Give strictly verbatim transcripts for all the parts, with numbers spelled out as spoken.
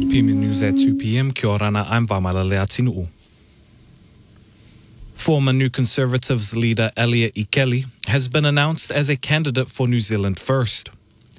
P M News at two p.m. Kia orana, I'm Vamalale Atinu'u. Former New Conservatives leader Elia Ikeli has been announced as a candidate for New Zealand First.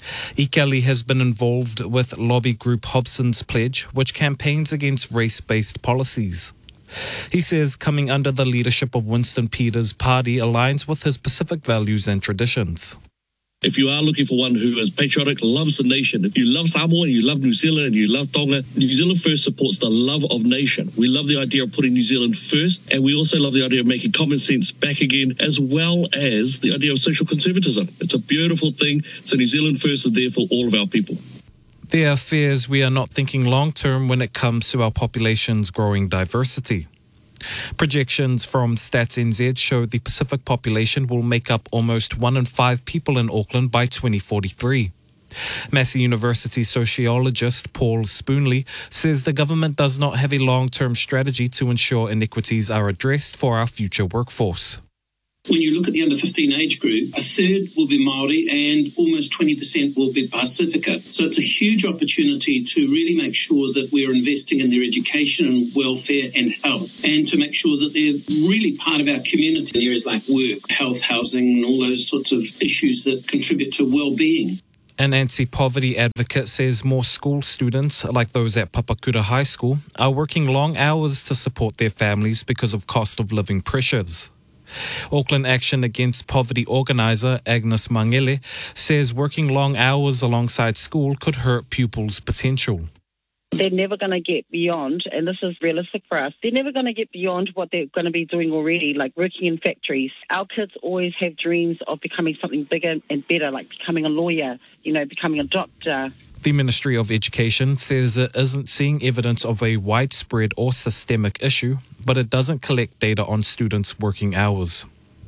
Ikeli has been involved with lobby group Hobson's Pledge, which campaigns against race-based policies. He says coming under the leadership of Winston Peters' party aligns with his Pacific values and traditions. If you are looking for one who is patriotic, loves the nation, if you love Samoa, you love New Zealand, and you love Tonga, New Zealand First supports the love of nation. We love the idea of putting New Zealand first, and we also love the idea of making common sense back again, as well as the idea of social conservatism. It's a beautiful thing. So New Zealand First is there for all of our people. There are fears we are not thinking long-term when it comes to our population's growing diversity. Projections from Stats N Z show the Pacific population will make up almost one in five people in Auckland by twenty forty-three. Massey University sociologist Paul Spoonley says the government does not have a long-term strategy to ensure inequities are addressed for our future workforce. When you look at the under fifteen age group, a third will be Māori and almost twenty percent will be Pacifica. So it's a huge opportunity to really make sure that we're investing in their education and welfare and health, and to make sure that they're really part of our community in areas like work, health, housing, and all those sorts of issues that contribute to well-being. An anti-poverty advocate says more school students, like those at Papakura High School, are working long hours to support their families because of cost of living pressures. Auckland Action Against Poverty organiser Agnes Mangele says working long hours alongside school could hurt pupils' potential. They're never going to get beyond, and this is realistic for us, they're never going to get beyond what they're going to be doing already, like working in factories. Our kids always have dreams of becoming something bigger and better, like becoming a lawyer, you know, becoming a doctor. The Ministry of Education says it isn't seeing evidence of a widespread or systemic issue, but it doesn't collect data on students' working hours.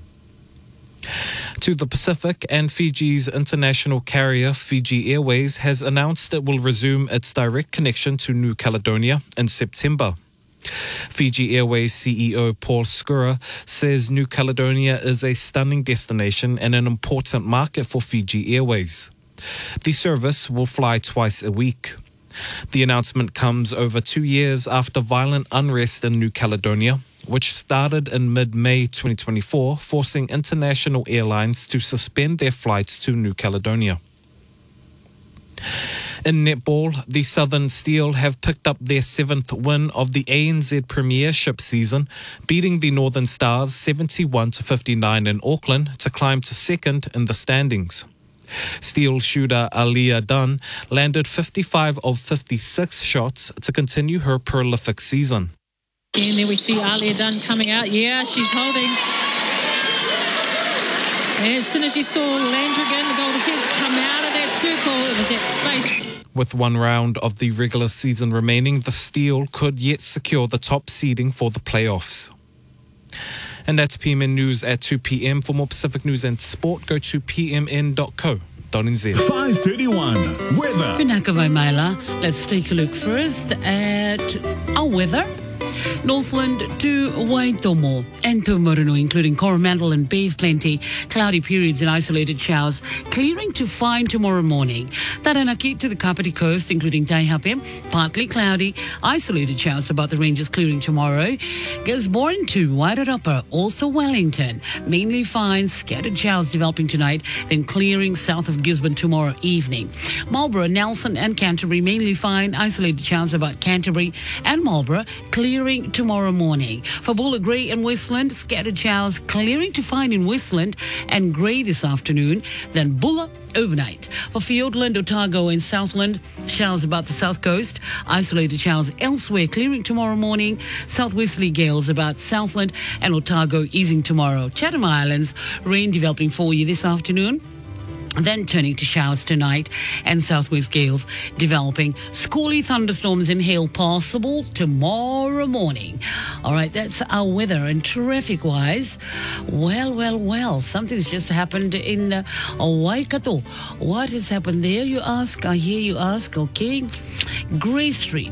To the Pacific, and Fiji's international carrier Fiji Airways has announced it will resume its direct connection to New Caledonia in September. Fiji Airways C E O Paul Skura says New Caledonia is a stunning destination and an important market for Fiji Airways. The service will fly twice a week. The announcement comes over two years after violent unrest in New Caledonia, which started in mid-May twenty twenty-four, forcing international airlines to suspend their flights to New Caledonia. In netball, the Southern Steel have picked up their seventh win of the A N Z Premiership season, beating the Northern Stars seventy-one to fifty-nine in Auckland to climb to second in the standings. Steel shooter Aliyah Dunn landed fifty-five of fifty-six shots to continue her prolific season. And there we see Aliyah Dunn coming out. Yeah, she's holding. And as soon as you saw Landrigan, the goal defence, come out of that circle, it was that space. With one round of the regular season remaining, the Steel could yet secure the top seeding for the playoffs. And that's P M N News at two p.m. For more Pacific news and sport, go to p m n dot co dot n z. five thirty-one, weather. Pinakawai Maila. Let's take a look first at our weather. Northland to Waitomo and Taumarunu, including Coromandel and Bay of Plenty, cloudy periods and isolated showers, clearing to fine tomorrow morning. Taranaki to the Kapiti coast, including Taihape, partly cloudy, isolated showers about the ranges, clearing tomorrow. Gisborne to Wairarapa, also Wellington, mainly fine, scattered showers developing tonight, then clearing south of Gisborne tomorrow evening. Marlborough, Nelson and Canterbury, mainly fine, isolated showers about Canterbury and Marlborough, clearing tomorrow morning. For Bulla Grey and Westland, scattered showers clearing to fine in Westland and grey this afternoon, then Bulla overnight. For Fiordland, Otago and Southland, showers about the south coast, isolated showers elsewhere clearing tomorrow morning, southwesterly gales about Southland and Otago easing tomorrow. Chatham Islands, rain developing for you this afternoon, then turning to showers tonight and southwest gales developing. Squally thunderstorms and hail possible tomorrow morning. All right, that's our weather. And traffic-wise, well, well, well, something's just happened in uh, Waikato. What has happened there, you ask? I hear you ask. Okay. Grey Street.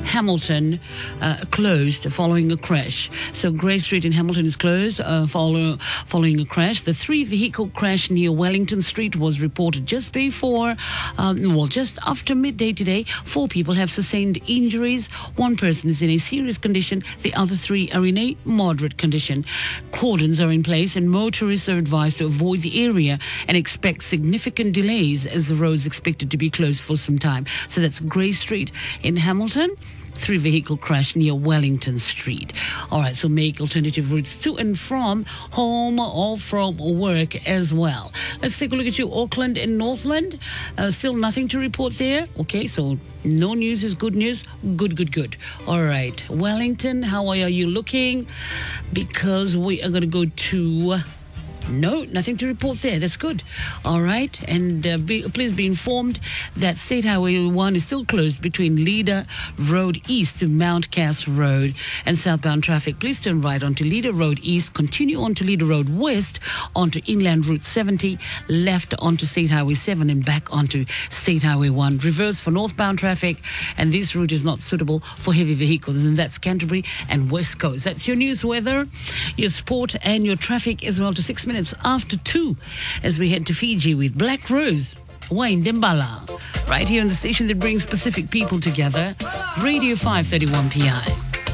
Hamilton uh, closed following a crash. So Grey Street in Hamilton is closed uh, follow, following a crash. The three-vehicle crash near Wellington Street was reported just before, um, well, just after midday today. Four people have sustained injuries. One person is in a serious condition. The other three are in a moderate condition. Cordons are in place and motorists are advised to avoid the area and expect significant delays as the road's expected to be closed for some time. So that's Grey Street in Hamilton. Three-vehicle crash near Wellington Street. All right, so make alternative routes to and from home or from work as well. Let's take a look at you, Auckland and Northland. Uh, still nothing to report there. Okay, so no news is good news. Good, good, good. All right, Wellington, how are you looking? Because we are going to go to... No, nothing to report there. That's good. All right. And uh, be, please be informed that State Highway one is still closed between Leader Road East to Mount Cass Road. And southbound traffic, please turn right onto Leader Road East, continue onto Leader Road West, onto Inland Route seventy, left onto State Highway seven and back onto State Highway one. Reverse for northbound traffic. And this route is not suitable for heavy vehicles. And that's Canterbury and West Coast. That's your news, weather, your sport and your traffic as well to six minutes after two as we head to Fiji with Black Rose, Wayne Dembala, right here on the station that brings Pacific people together, Radio five thirty-one P I.